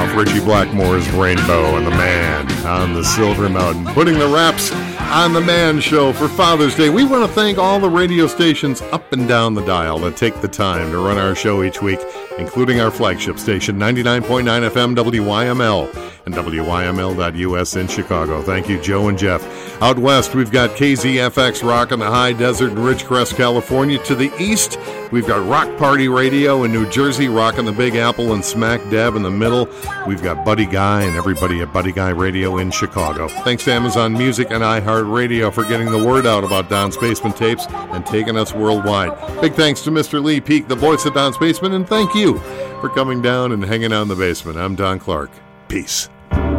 off Richie Blackmore's Rainbow and the Man on the Silver Mountain, putting the wraps on the Man Show for Father's Day. We want to thank all the radio stations up and down the dial that take the time to run our show each week, including our flagship station, 99.9 FM WYML and WYML.US in Chicago. Thank you, Joe and Jeff. Out west, we've got KZFX Rock in the High Desert in Ridgecrest, California. To the east, we've got Rock Party Radio in New Jersey, Rock in the Big Apple and Smack Dab in the middle. We've got Buddy Guy and everybody at Buddy Guy Radio in Chicago. Thanks to Amazon Music and iHeartRadio for getting the word out about Don's Basement Tapes and taking us worldwide. Big thanks to Mr. Lee Peak, the voice of Don's Basement, and thank you for coming down and hanging out in the basement. I'm Don Clark. Peace.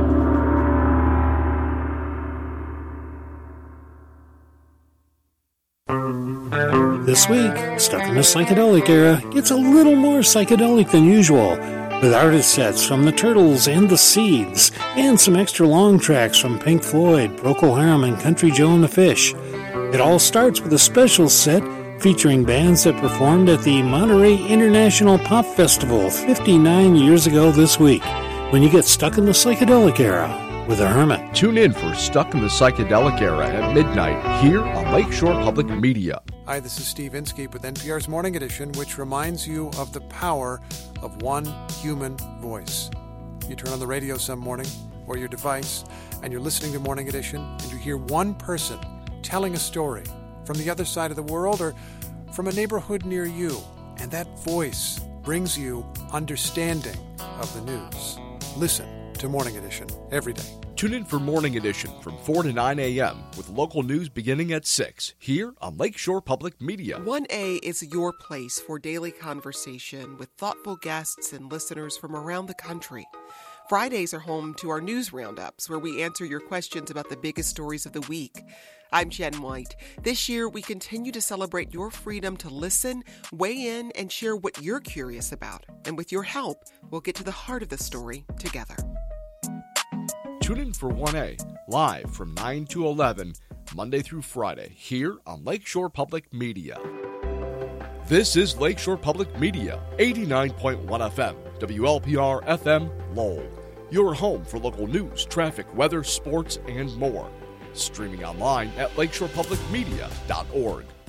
This week, Stuck in the Psychedelic Era gets a little more psychedelic than usual, with artist sets from the Turtles and the Seeds, and some extra long tracks from Pink Floyd, Procol Harum, and Country Joe and the Fish. It all starts with a special set featuring bands that performed at the Monterey International Pop Festival 59 years ago this week, when you get stuck in the psychedelic era with a hermit. Tune in for Stuck in the Psychedelic Era at midnight here on Lakeshore Public Media. Hi, this is Steve Inskeep with NPR's Morning Edition, which reminds you of the power of one human voice. You turn on the radio some morning or your device and you're listening to Morning Edition and you hear one person telling a story from the other side of the world or from a neighborhood near you, and that voice brings you understanding of the news. Listen to Morning Edition every day. Tune in for Morning Edition from 4 to 9 a.m. with local news beginning at 6 here on Lakeshore Public Media. 1A is your place for daily conversation with thoughtful guests and listeners from around the country. Fridays are home to our news roundups, where we answer your questions about the biggest stories of the week. I'm Jen White. This year, we continue to celebrate your freedom to listen, weigh in, and share what you're curious about. And with your help, we'll get to the heart of the story together. Tune in for 1A, live from 9 to 11, Monday through Friday, here on Lakeshore Public Media. This is Lakeshore Public Media, 89.1 FM, WLPR FM, Lowell. Your home for local news, traffic, weather, sports, and more. Streaming online at lakeshorepublicmedia.org.